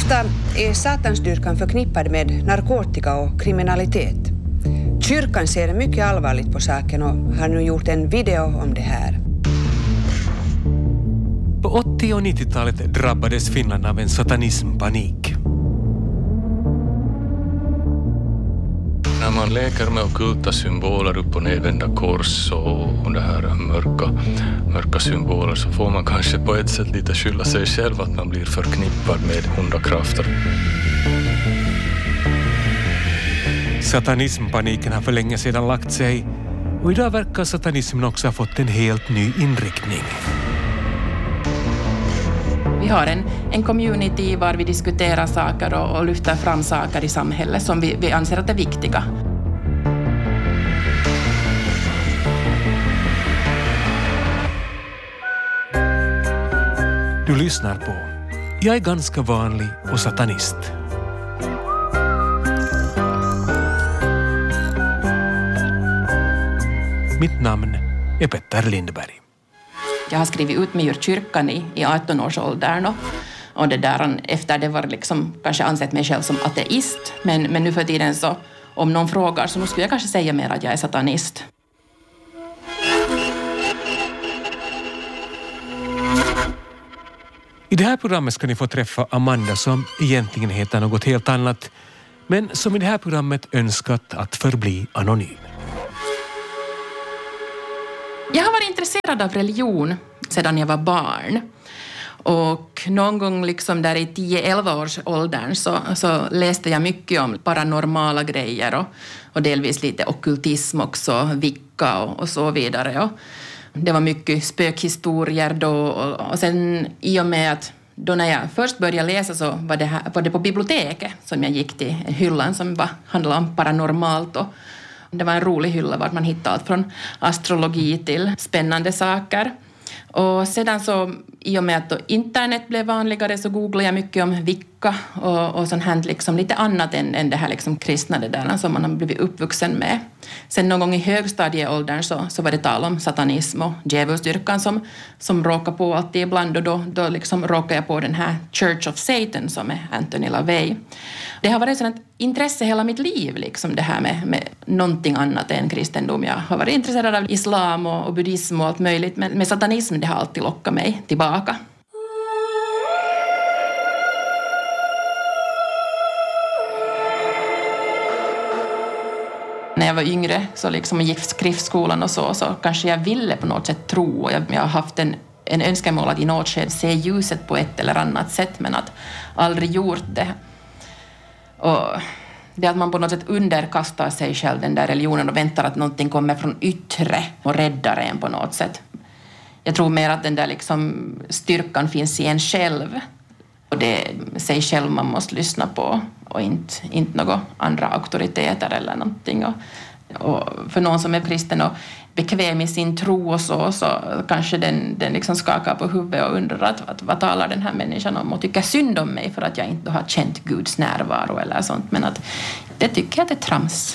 Ofta är satansdyrkan förknippad med narkotika och kriminalitet. Kyrkan ser mycket allvarligt på saken och har nu gjort en video om det här. På 80- och 90-talet drabbades Finland av en satanismpanik. När man leker med ockulta symboler, upp- och nedvända kors och det här mörka symboler, så får man kanske på ett sätt lite skylla sig själv att man blir förknippad med onda krafter. Satanismpaniken har för länge sedan lagt sig och idag verkar satanismen också ha fått en helt ny inriktning. Vi har en community var vi diskuterar saker och lyfter fram saker i samhället som vi anser att är viktiga. Du lyssnar på Jag är ganska vanlig och satanist. Mitt namn är Petter Lindberg. Jag har skrivit ut mig ur kyrkan i 18-årsåldern och det där, efter det var liksom kanske ansett mig själv som ateist. Men nu för tiden så, om någon frågar så skulle jag kanske säga mer att jag är satanist. I det här programmet ska ni få träffa Amanda som egentligen heter något helt annat, men som i det här programmet önskat att förbli anonym. Jag har varit intresserad av religion sedan jag var barn. Och någon gång liksom där i 10-11 års åldern så läste jag mycket om paranormala grejer och delvis lite ockultism också, vicka och så vidare. Och det var mycket spökhistorier då och sen i och med att då när jag först började läsa så var det på biblioteket som jag gick till hyllan som handlade om paranormalt och det var en rolig hylla vart man hittade allt från astrologi till spännande saker. Och sedan så, i och med att internet blev vanligare så googlade jag mycket om vicka och sånt här liksom lite annat än det här liksom kristna det där som man har blivit uppvuxen med. Sen någon gång i högstadieåldern så var det tal om satanism och djävulsdyrkan som råkade på alltid ibland och då liksom råkade jag på den här Church of Satan som är Anthony LaVey. Det har varit ett intresse hela mitt liv, liksom det här med någonting annat än kristendom. Jag har varit intresserad av islam och buddhism och allt möjligt, men med satanism det har alltid lockat mig tillbaka. När jag var yngre så liksom gick skriftskolan och så kanske jag ville på något sätt tro. Jag har haft en önskemål att i något skede se ljuset på ett eller annat sätt, men att aldrig gjort det. Och det att man på något sätt underkastar sig själv den där religionen och väntar att någonting kommer från yttre och räddar en på något sätt. Jag tror mer att den där liksom styrkan finns i en själv. Och det är sig själv man måste lyssna på och inte några andra auktoriteter eller någonting. Och för någon som är kristen och bekväm i sin tro och så kanske den liksom skakar på huvudet och undrar att vad talar den här människan om och tycker synd om mig för att jag inte har känt Guds närvaro eller sånt. Men att det tycker jag att det är trams.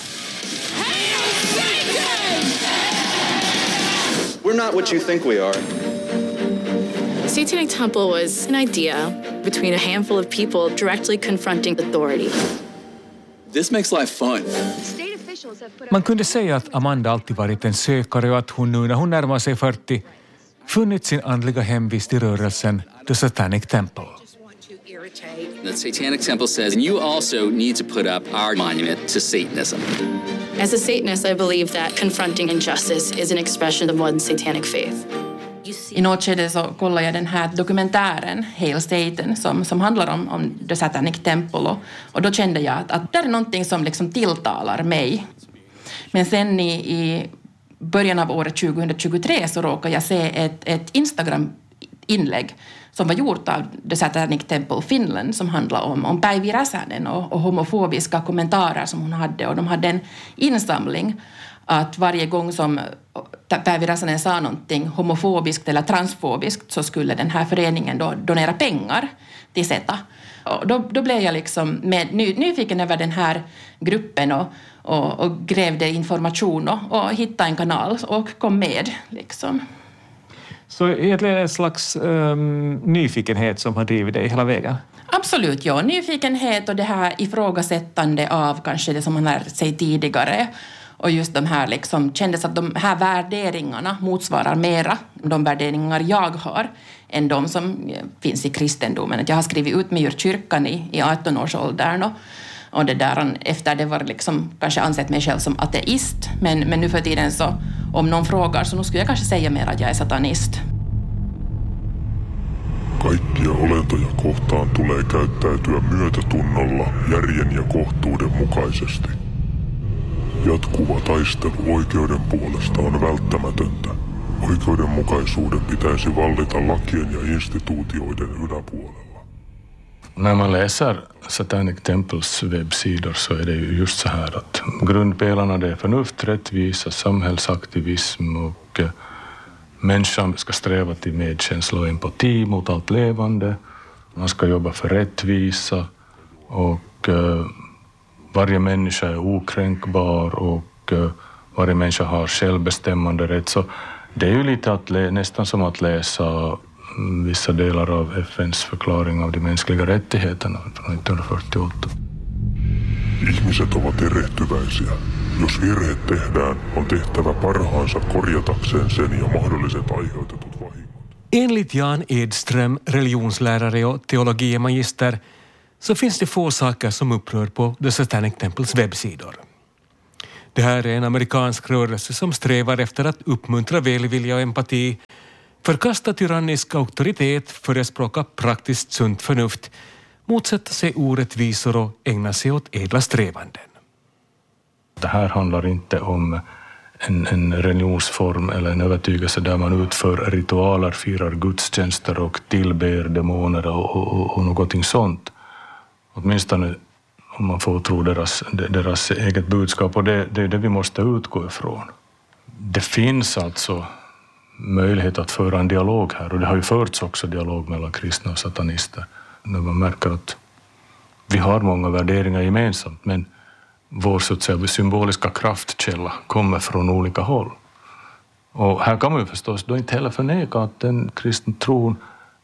We're not what you think we are. Satanic Temple was an idea between a handful of people directly confronting authority. This makes life fun. Man kunde säga att Amanda alltid varit en sökare och att hon nu när hon närmar sig 40 funnit sin andliga hemvist i rörelsen The Satanic Temple. The Satanic Temple says you also need to put up our monument to Satanism. As a Satanist, I believe that confronting injustice is an expression of one's satanic faith. I något skede så kollade jag den här dokumentären Hail Satan som handlar om The Satanic Temple och då kände jag att det är någonting som liksom tilltalar mig. Men sen i början av året 2023 så råkade jag se ett Instagram-inlägg som var gjort av The Satanic Temple Finland som handlar om Päivi Räsänen och homofobiska kommentarer som hon hade. Och de hade en insamling att varje gång som Päivi Räsänen sa någonting homofobiskt eller transfobiskt så skulle den här föreningen då donera pengar till SETA. Och då blev jag liksom nyfiken över den här gruppen och grävde information och hittade en kanal och kom med liksom. Så egentligen en slags nyfikenhet som har drivit dig hela vägen? Absolut, ja. Nyfikenhet och det här ifrågasättande av kanske det som man lärt sig tidigare. Och just de här liksom, kändes att de här värderingarna motsvarar mera de värderingar jag har än de som finns i kristendomen. Att jag har skrivit ut mig ur kyrkan i 18-årsåldern och det där, efter det var liksom kanske ansett mig själv som ateist. Men nu för tiden så, om någon frågar så nu skulle jag kanske säga mer att jag är satanist. Kaikkia olentoja kohtaan tulee käyttäytyä myötätunnolla, järjen ja kohtuuden mukaisesti. Jatkuva taistelu oikeuden puolesta on välttämätöntä. Oikeudenmukaisuuden pitäisi vallita lakien ja instituutioiden yläpuolella. När man läser Satanic Temples webbsidor så är det ju just så här att grundpelarna det är förnuft, rättvisa, samhällsaktivism och människan ska sträva till medkänsla och empati mot allt levande. Man ska jobba för rättvisa och varje människa är okränkbar och varje människa har självbestämmande rätt. Så det är ju lite nästan som att läsa vissa delar av FN:s förklaring av de mänskliga rättigheterna från 1948. Ihmiset ovat erehtyväisiä. Jos virheet tehdään, on tehtävä parhaansa korjatakseen sen ja mahdolliset aiheutetut vahingot. Enligt Jan Edström, religionslärare och teologiemagister, så finns det få saker som upprör på The Satanic Temples webbsidor. Det här är en amerikansk rörelse som strävar efter att uppmuntra välvilja och empati, förkasta tyrannisk auktoritet, förespråka praktiskt sunt förnuft, motsätta sig orättvisor och ägna sig åt ädla strävanden. Det här handlar inte om en religionsform eller en övertygelse där man utför ritualer, firar gudstjänster och tillber demoner och någonting sånt. Åtminstone om man får tro deras eget budskap, och det är det vi måste utgå ifrån. Det finns alltså möjlighet att föra en dialog här, och det har ju förts också dialog mellan kristna och satanister. När man märker att vi har många värderingar gemensamt, men vår så att säga symboliska kraftkälla kommer från olika håll. Och här kan man ju förstås då inte heller förneka att den kristna tron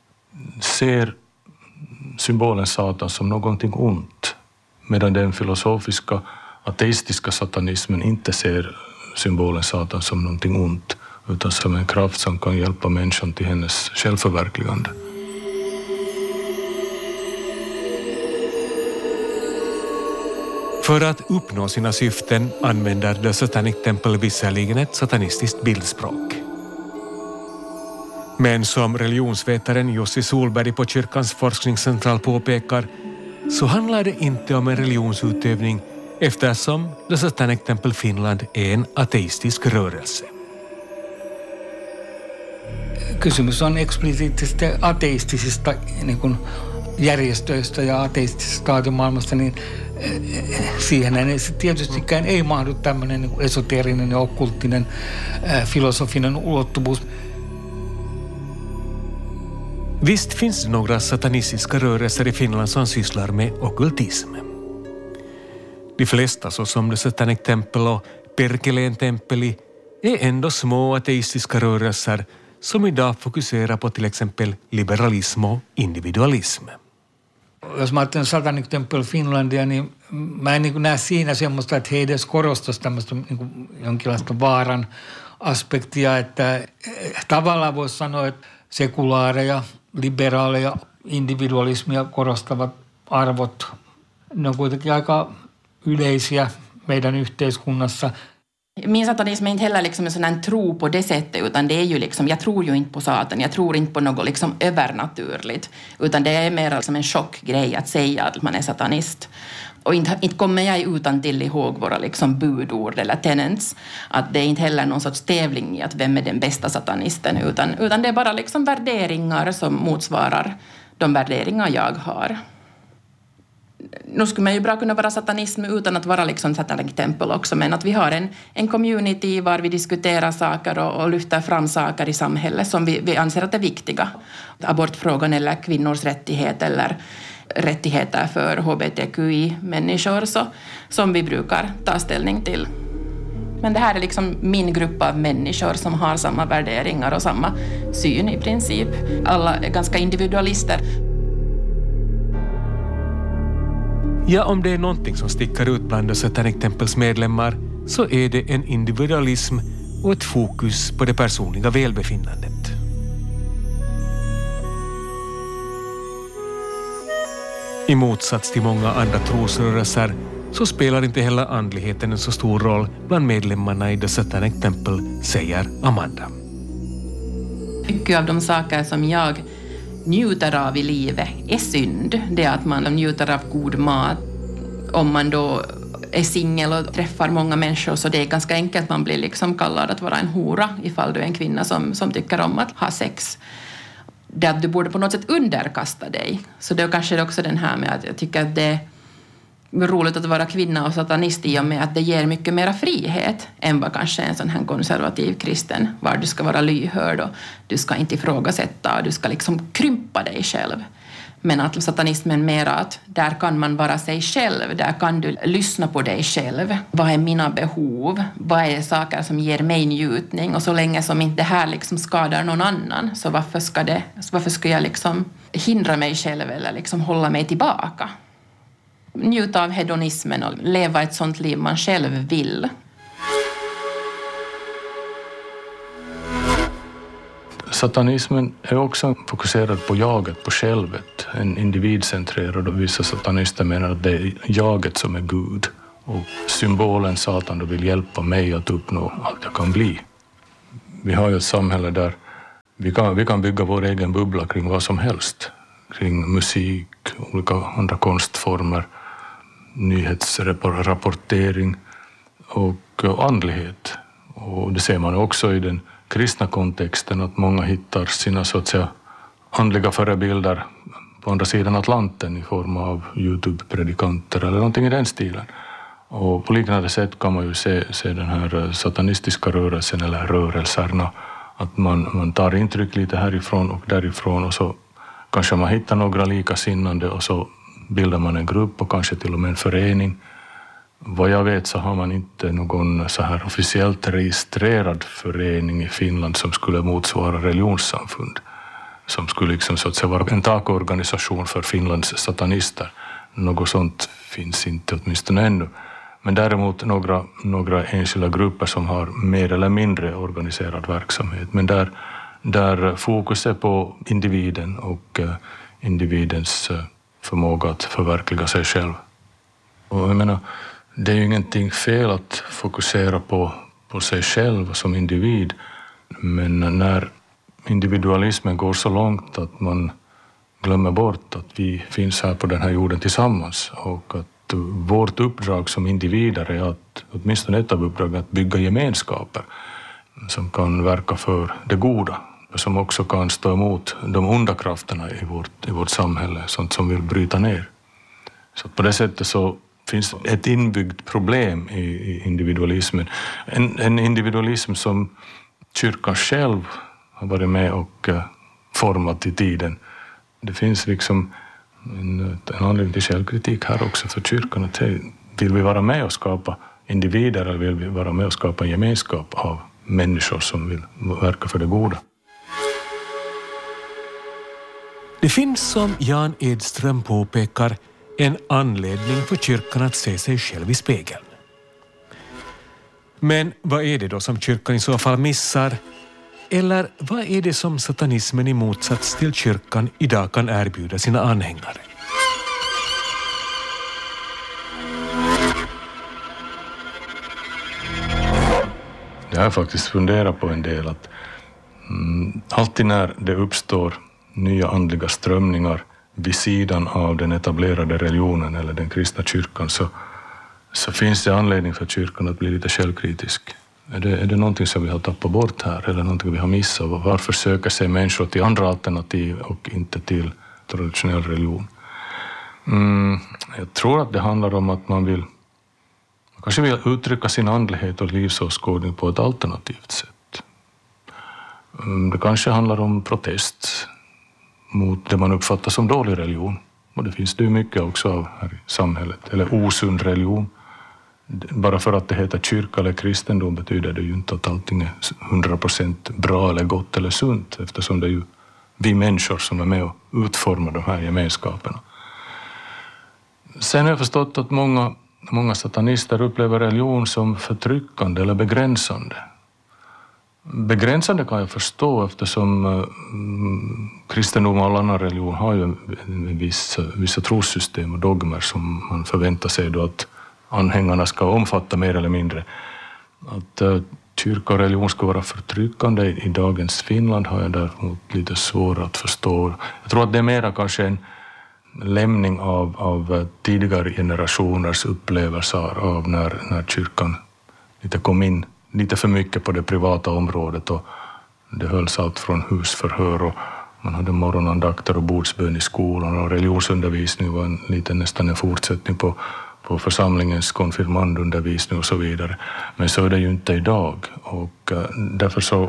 ser symbolen Satan som någonting ont, medan den filosofiska ateistiska satanismen inte ser symbolen Satan som någonting ont, utan som en kraft som kan hjälpa människan till hennes självförverkligande. För att uppnå sina syften använder The Satanic Temple visserligen ett satanistiskt bildspråk. Men som religionsvetaren Jussi Solberg på Kyrkans forskningscentral påpekar, så handlar det inte om en religionsutövning, eftersom The Satanic Temple Finland är en ateistisk rörelse. Kysymys on eksplisiittisesti ateistisista niin kuin järjestöistä ja ateistisesta aatemaailmasta, niin siihen tietystikään ei mahdu tämmöinen niin kuin esoteerinen ja okkulttinen filosofinen ulottuvuus. Visst finns det några satanistiska rörelser i Finland som sysslar med ockultism. De flesta, såsom The Satanic Temple och Perkeleen temppeli, är ändå små ateistiska rörelser som idag fokuserar på till exempel liberalism och individualism. Jos mä ajattelen Satanic Temple Finlandia, niin mä en niin näe siinä semmoista, että he edes korostaisi tämmöistä niin jonkinlaista vaaran aspektia, että tavallaan voisi sanoa, että sekulaareja, liberaaleja, individualismia korostavat arvot, ne on kuitenkin aika yleisiä meidän yhteiskunnassa. Min satanism är inte heller liksom en sån här tro på det sättet, utan det är ju liksom, jag tror ju inte på Satan, jag tror inte på något liksom övernaturligt, utan det är mer som en chockgrej att säga att man är satanist. Och inte kommer jag utan till ihåg våra liksom budord eller tenets, att det är inte heller någon sorts tävling i att vem är den bästa satanisten, utan det är bara liksom värderingar som motsvarar de värderingar jag har. Nu skulle man ju bra kunna vara satanism utan att vara liksom Satanic Temple också, men att vi har en community var vi diskuterar saker och lyfter fram saker i samhället som vi anser att är viktiga. Abortfrågan eller kvinnors rättighet eller rättigheter för HBTQI-människor som vi brukar ta ställning till. Men det här är liksom min grupp av människor som har samma värderingar och samma syn i princip. Alla är ganska individualister. Ja, om det är någonting som sticker ut bland The Satanic Temples medlemmar så är det en individualism och ett fokus på det personliga välbefinnandet. I motsats till många andra trosrörelser så spelar inte heller andligheten en så stor roll bland medlemmarna i The Satanic Temple, säger Amanda. Mycket av de saker som jag njuter av i livet är synd. Det är att man njuter av god mat. Om man då är singel och träffar många människor så det är ganska enkelt. Man blir liksom kallad att vara en hora ifall du är en kvinna som tycker om att ha sex. Det att du borde på något sätt underkasta dig. Så det är kanske också den här med att jag tycker att det är roligt att vara kvinna och satanist i och med att det ger mycket mera frihet än vad kanske en sån här konservativ kristen, var du ska vara lyhörd och du ska inte ifrågasätta och du ska liksom krympa dig själv. Men att satanismen mera att där kan man vara sig själv, där kan du lyssna på dig själv. Vad är mina behov? Vad är saker som ger mig njutning? Och så länge som inte det här liksom skadar någon annan, så varför ska jag liksom hindra mig själv eller liksom hålla mig tillbaka? Njuta av hedonismen och leva ett sånt liv man själv vill. Satanismen är också fokuserad på jaget, på självet. En individcentrerad och vissa satanister menar att det är jaget som är Gud. Och symbolen Satan då vill hjälpa mig att uppnå allt jag kan bli. Vi har ju ett samhälle där vi kan bygga vår egen bubbla kring vad som helst. Kring musik, olika andra konstformer, nyhetsrapportering och andlighet. Och det ser man också i den kristna kontexten att många hittar sina så att säga andliga förebilder på andra sidan Atlanten i form av YouTube-predikanter eller någonting i den stilen. Och på liknande sätt kan man ju se den här satanistiska rörelsen eller rörelserna, att man tar intryck lite härifrån och därifrån och så kanske man hittar några likasinnande och så bildar man en grupp och kanske till och med en förening. Vad jag vet så har man inte någon så här officiellt registrerad förening i Finland som skulle motsvara religionssamfund. Som skulle liksom så att säga vara en takorganisation för Finlands satanister. Något sånt finns inte åtminstone ännu. Men däremot några enskilda grupper som har mer eller mindre organiserad verksamhet. Men där fokus är på individen och individens förmåga att förverkliga sig själv. Och jag menar, det är ju ingenting fel att fokusera på sig själv som individ. Men när individualismen går så långt att man glömmer bort att vi finns här på den här jorden tillsammans och att vårt uppdrag som individer är att, åtminstone ett av uppdragen, att bygga gemenskaper som kan verka för det goda och som också kan stå emot de onda krafterna i vårt samhälle, sånt som vill bryta ner. Så på det sättet så finns ett inbyggt problem i individualismen. En individualism som kyrkan själv har varit med och format i tiden. Det finns liksom en anledning till självkritik här också för kyrkan. Att vill vi vara med och skapa individer eller vill vi vara med och skapa en gemenskap av människor som vill verka för det goda? Det finns, som Jan Edström påpekar, en anledning för kyrkan att se sig själv i spegeln. Men vad är det då som kyrkan i så fall missar? Eller vad är det som satanismen i motsats till kyrkan idag kan erbjuda sina anhängare? Jag har faktiskt funderat på en del att alltid när det uppstår nya andliga strömningar vid sidan av den etablerade religionen eller den kristna kyrkan så finns det anledning för kyrkan att bli lite självkritisk. Är det någonting som vi har tappat bort här eller någonting vi har missat? Varför söker sig människor till andra alternativ och inte till traditionell religion? Jag tror att det handlar om att man kanske vill uttrycka sin andlighet och livsåskådning på ett alternativt sätt. Det kanske handlar om protest mot det man uppfattar som dålig religion. Och det finns det ju mycket också av här i samhället. Eller osund religion. Bara för att det heter kyrka eller kristendom betyder det ju inte att allting är 100% bra eller gott eller sunt, eftersom det är ju vi människor som är med och utformar de här gemenskaperna. Sen har jag förstått att många satanister upplever religion som förtryckande eller begränsande. Begränsande kan jag förstå, eftersom kristendom och all annan religion har ju vissa trossystem och dogmer som man förväntar sig då att anhängarna ska omfatta mer eller mindre. Att kyrka och religion ska vara förtryckande i dagens Finland har jag däremot lite svårt att förstå. Jag tror att det är mera kanske en lämning av tidigare generationers upplevelser av när kyrkan lite kom in lite för mycket på det privata området och det hölls allt från husförhör och man hade morgonandakter och bordsbön i skolan och religionsundervisning var nästan en fortsättning på församlingens konfirmandundervisning och så vidare. Men så är det ju inte idag och därför så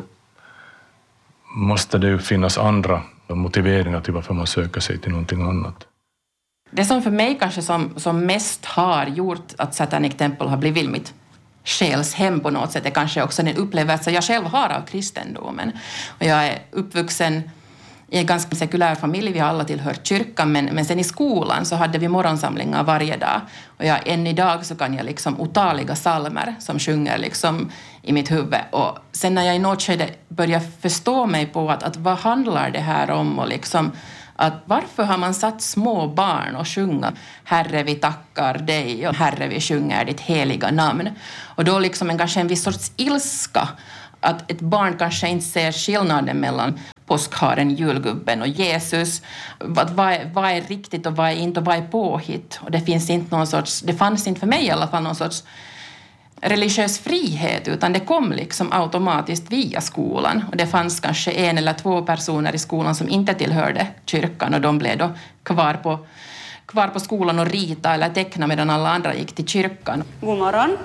måste det ju finnas andra motiveringar till varför man söker sig till någonting annat. Det som för mig kanske som mest har gjort att Satanic Temple har blivit mitt själshem på något sätt är kanske också den upplevelse jag själv har av kristendomen. Och jag är uppvuxen i en ganska sekulär familj, vi har alla tillhört kyrkan, men sen i skolan så hade vi morgonsamlingar varje dag. Och än idag så kan jag liksom otaliga psalmer som sjunger liksom i mitt huvud. Och sen när jag i något skede börjar förstå mig på att vad handlar det här om och liksom att varför har man satt små barn och sjunga Herre vi tackar dig och Herre vi sjunger ditt heliga namn. Och då liksom kanske en viss sorts ilska att ett barn kanske inte ser skillnaden mellan påskharen, julgubben och Jesus. Vad är riktigt och vad är inte och vad är påhitt. Och det fanns inte för mig i alla fall någon sorts religiös frihet utan det kom liksom automatiskt via skolan. Och det fanns kanske 1 eller 2 personer i skolan som inte tillhörde kyrkan och de blev då kvar på skolan och rita eller teckna medan alla andra gick till kyrkan. God morgon.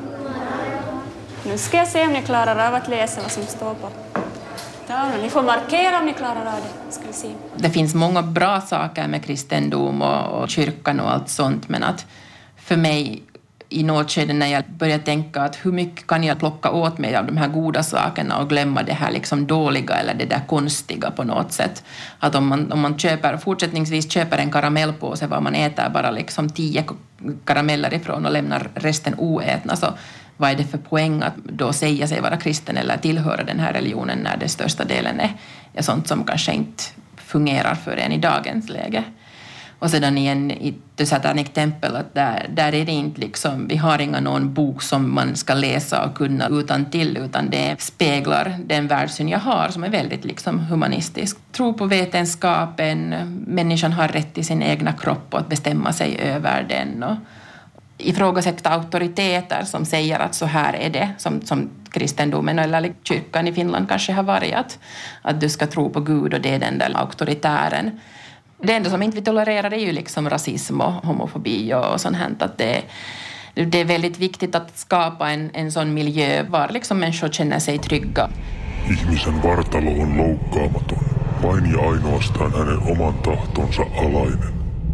Nu ska jag se om ni klarar av att läsa vad som står på tavlan. Ni får markera om ni klarar av det. Ska vi se. Det finns många bra saker med kristendom och kyrkan och allt sånt, men att för mig i något skede när jag började tänka att hur mycket kan jag plocka åt mig av de här goda sakerna och glömma det här liksom dåliga eller det där konstiga på något sätt. Att om man fortsättningsvis köper en karamellpåse var man äter bara liksom 10 karameller ifrån och lämnar resten oätna, så vad är det för poäng att då säga sig vara kristen eller tillhöra den här religionen när det största delen är sånt som kanske inte fungerar för en i dagens läge. Och sedan igen i The Satanic Temple att där är det inte liksom, vi har någon bok som man ska läsa och kunna utan det speglar den världssyn jag har som är väldigt liksom humanistisk. Tro på vetenskapen, människan har rätt till sin egna kropp och att bestämma sig över den och ifrågasätta auktoriteter som säger att så här är det som kristendomen eller kyrkan i Finland kanske har varit att du ska tro på Gud och det är den där auktoritären. Det enda som inte vi tolererar är ju liksom rasism och homofobi och sånt här. Att det är väldigt viktigt att skapa en sån miljö var liksom människor känner sig trygga. Ihmisen vartalo on loukkaamaton, vain ja ainoastaan hänen oman tahtonsa alainen.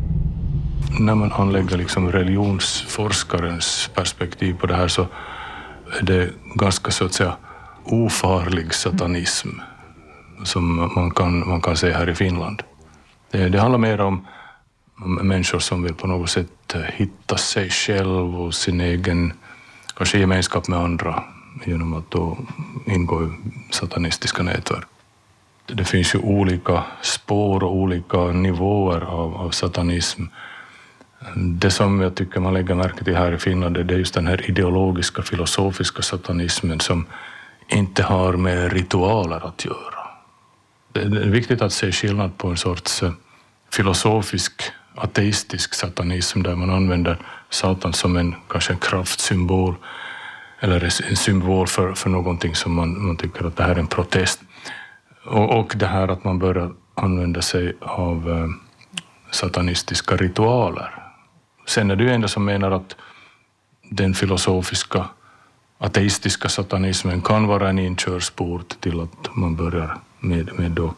När man anlägger liksom religionsforskarens perspektiv på det här så är det ganska så att säga ofarlig satanism som man kan se här i Finland. Det handlar mer om människor som vill på något sätt hitta sig själv och sin egen kanske gemenskap med andra genom att då ingå i satanistiska nätverk. Det finns ju olika spår och olika nivåer av satanism. Det som jag tycker man lägger märke till här i Finland det är just den här ideologiska, filosofiska satanismen som inte har med ritualer att göra. Det är viktigt att se skillnad på en sorts filosofisk, ateistisk satanism där man använder Satan som kanske en kraftsymbol eller en symbol för någonting som man tycker att det här är en protest. Och det här att man börjar använda sig av satanistiska ritualer. Sen är det ju ändå som menar att den filosofiska, ateistiska satanismen kan vara en inkörsport till att man börjar med då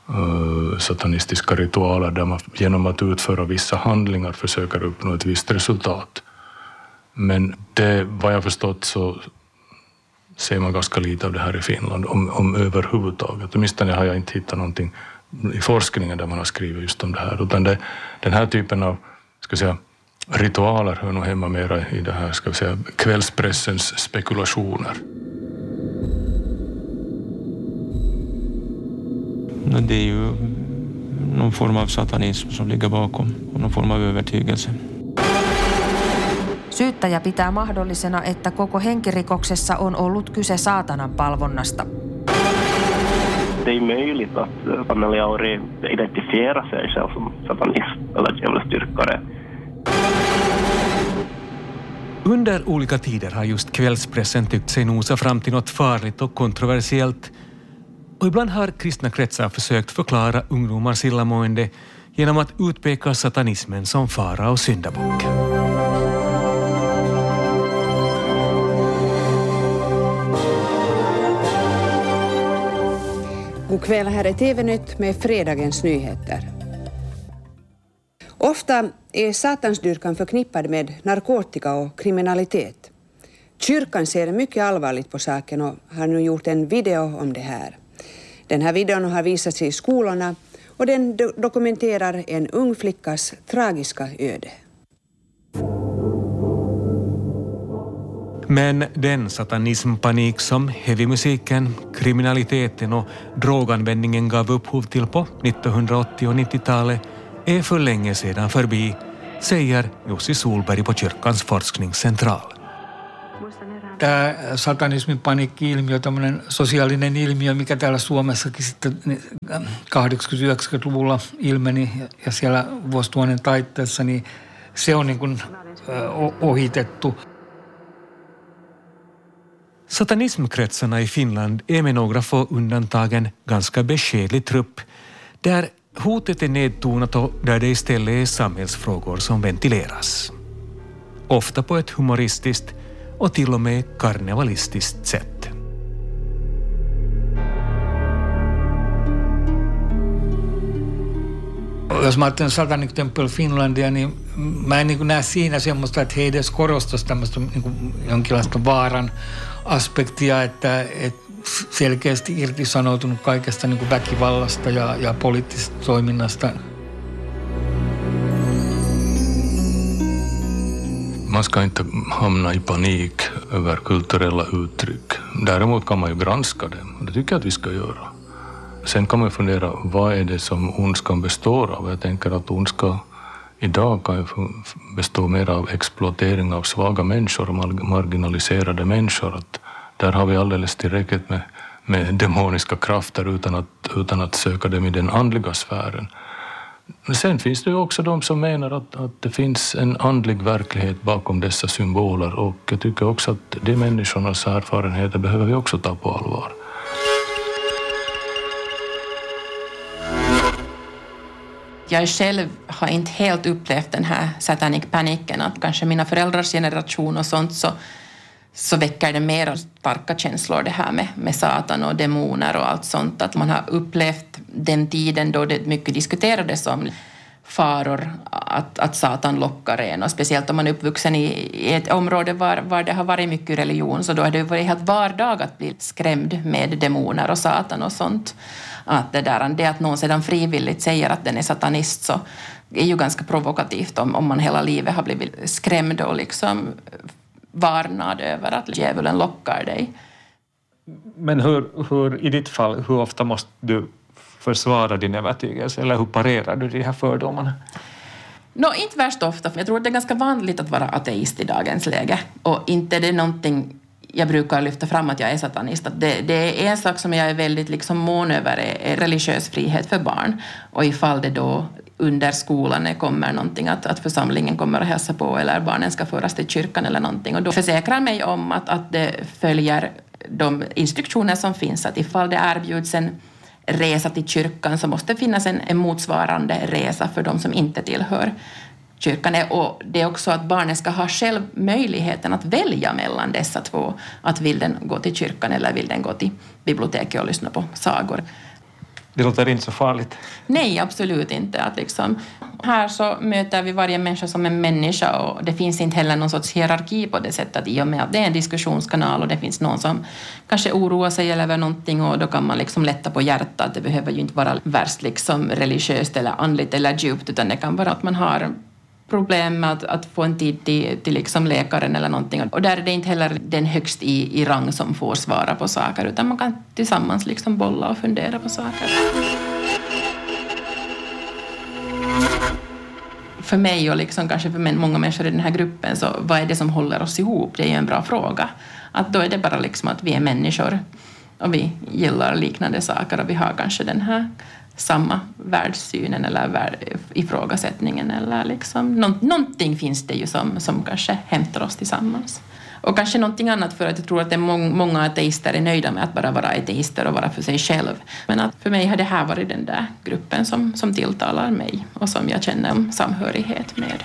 satanistiska ritualer där man genom att utföra vissa handlingar försöker uppnå ett visst resultat. Men det, vad jag förstått så ser man ganska lite av det här i Finland om överhuvudtaget. Åtminstone har jag inte hittat någonting i forskningen där man har skrivit just om det här. Utan den här typen av, ska jag säga, ritualer hör nog hemma mera i det här, ska vi säga, kvällspressens spekulationer. Det är ju någon form av satanism som ligger bakom och någon form av övertygelse. Syyttäjä pitää mahdollisena, että koko henkirikoksessa on ollut kyse saatanan palvonnasta. Det är möjligt att Fanny Lauri identifierar sig själv som satanist eller djävulsdyrkare. Under olika tider har just kvällspressen tyckt sig nosa fram till något farligt och kontroversiellt. Och ibland har kristna kretsar försökt förklara ungdomars illamående genom att utpeka satanismen som fara och syndabock. God kväll, här är TV-nytt med fredagens nyheter. Ofta är satansdyrkan förknippad med narkotika och kriminalitet. Kyrkan ser mycket allvarligt på saken och har nu gjort en video om det här. Den här videon har visats i skolorna och den dokumenterar en ung flickas tragiska öde. Men den satanismpanik som heavymusiken, kriminaliteten och droganvändningen gav upphov till på 1980- och 90-talet är för länge sedan förbi, säger Jussi Solberg på Kyrkans forskningscentral. Tämä satanismin paniikki-ilmiö, tämmöinen sosiaalinen ilmiö, mikä täällä Suomessakin sitten 80-90-luvulla ilmeni ja siellä vuosituhannen taitteessa, niin se on niin kuin ohitettu. Satanismkretsarna i Finland är med några få undantagen ganska beskedlig trupp där hotet är nedtonat och där det istället är samhällsfrågor som ventileras. Ofta på ett humoristiskt och till och med karnevalistiskt sätt. Jos mä ajattelen Satanic Temple Finlandia, niin mä en niin näe siinä semmoista, että he edes korostaisi tämmöistä niin jonkinlaista vaaran aspektia, että selkeästi irtisanoutunut kaikesta niin väkivallasta ja poliittisesta toiminnasta. Man ska inte hamna i panik över kulturella uttryck. Däremot kan man ju granska dem, och det tycker jag att vi ska göra. Sen kan man fundera, vad är det som ondskan består av? Jag tänker att ondska idag kan ju bestå mer av exploatering av svaga människor och marginaliserade människor. Att där har vi alldeles tillräckligt med demoniska krafter utan att söka dem i den andliga sfären. Sen finns det ju också de som menar att det finns en andlig verklighet bakom dessa symboler, och jag tycker också att de människornas erfarenheter behöver vi också ta på allvar. Jag själv har inte helt upplevt den här satanic-paniken, att kanske mina föräldrars generation och sånt så väcker det mer starka känslor det här med satan och demoner och allt sånt. Att man har upplevt den tiden då det mycket diskuterades om faror att satan lockar en. Och speciellt om man är uppvuxen i ett område var det har varit mycket religion, så då har det varit helt vardag att bli skrämd med demoner och satan och sånt. Att det att någon sedan frivilligt säger att den är satanist, så är ju ganska provokativt om man hela livet har blivit skrämd och liksom varnad över att djävulen lockar dig. Men hur i ditt fall, hur ofta måste du försvara din övertygelse, eller hur parerar du de här fördomarna? Inte värst ofta. Jag tror att det är ganska vanligt att vara ateist i dagens läge. Och inte är det någonting jag brukar lyfta fram att jag är satanist. Att det är en sak som jag är väldigt liksom mån över är religiös frihet för barn. Och ifall det då under skolan kommer någonting att församlingen kommer att hälsa på eller barnen ska föras till kyrkan eller någonting. Och då försäkrar mig om att det följer de instruktioner som finns. Att ifall det erbjuds en resa till kyrkan så måste det finnas en motsvarande resa för de som inte tillhör kyrkan. Och det är också att barnen ska ha själv möjligheten att välja mellan dessa två. Att vill den gå till kyrkan eller vill den gå till biblioteket och lyssna på sagor. Det låter inte så farligt. Nej, absolut inte. Att liksom, här så möter vi varje människa som en människa och det finns inte heller någon sorts hierarki på det sättet, i och med att det är en diskussionskanal och det finns någon som kanske oroar sig över någonting och då kan man liksom lätta på hjärtat. Det behöver ju inte vara värst liksom religiöst eller andligt eller djupt, utan det kan vara att man har problem med att få en tid till liksom läkaren eller någonting. Och där är det inte heller den högst i rang som får svara på saker, utan man kan tillsammans liksom bolla och fundera på saker. För mig och liksom kanske för många människor i den här gruppen, så vad är det som håller oss ihop? Det är ju en bra fråga. Att då är det bara liksom att vi är människor och vi gillar liknande saker och vi har kanske den här samma världssynen eller ifrågasättningen eller liksom någonting finns det ju som kanske hämtar oss tillsammans. Och kanske någonting annat, för att jag tror att det är många ateister är nöjda med att bara vara ateister och vara för sig själv. Men att för mig har det här varit den där gruppen som tilltalar mig och som jag känner samhörighet med.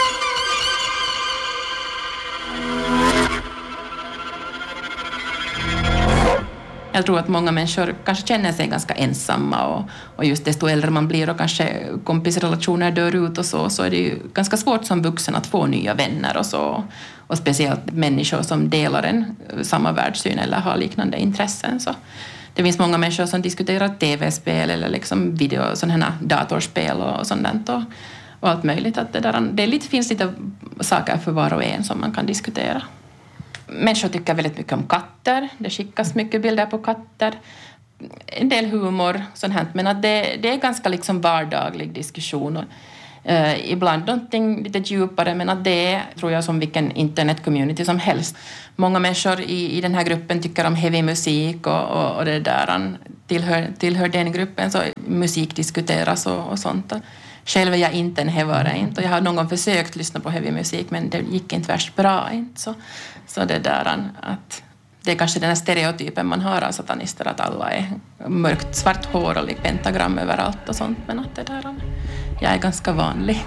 Jag tror att många människor kanske känner sig ganska ensamma och just desto äldre man blir och kanske kompisrelationer dör ut och så är det ju ganska svårt som vuxen att få nya vänner och så. Och speciellt människor som delar samma världssyn eller har liknande intressen. Så det finns många människor som diskuterar tv-spel eller liksom sådana här datorspel och sådant och allt möjligt. Att finns lite saker för var och en som man kan diskutera. Människor tycker väldigt mycket om katter. Det skickas mycket bilder på katter. En del humor, sånt här. Men att det är ganska liksom vardaglig diskussion. Ibland någonting lite djupare, men att det är, tror jag, som vilken internet-community som helst. Många människor i den här gruppen tycker om heavy musik och det där tillhör den gruppen, så musik diskuteras och sånt. Själv är jag inte en hävare, inte. Jag har någon gång försökt lyssna på heavy musik, men det gick inte värst bra, inte. Så det där att det är kanske den här stereotypen man har av satanister, att alla är mörkt svart hår och pentagram överallt och sånt, men att det där, jag är ganska vanlig.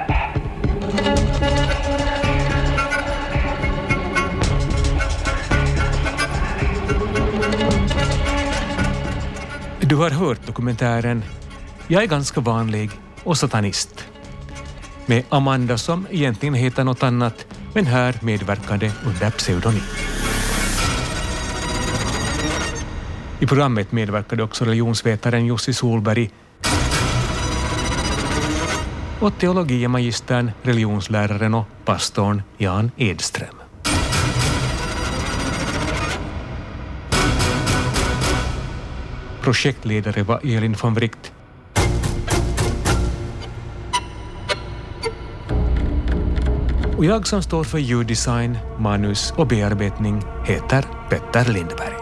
Du har hört dokumentären Jag är ganska vanlig och satanist, med Amanda som egentligen heter något annat, men här medverkade under pseudonym. I programmet medverkade också religionsvetaren Jussi Solberg och teologiemagistern, religionsläraren och pastorn Jan Edström. Projektledare var Elin von Wright. Och jag som står för ljuddesign, manus och bearbetning heter Petter Lindberg.